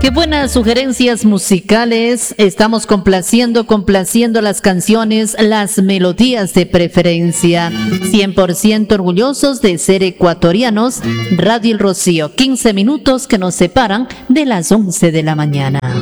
Qué buenas sugerencias musicales. Estamos complaciendo las canciones, las melodías de preferencia. 100% orgullosos de ser ecuatorianos. Radio El Rocío, 15 minutos que nos separan de las 11 de la mañana.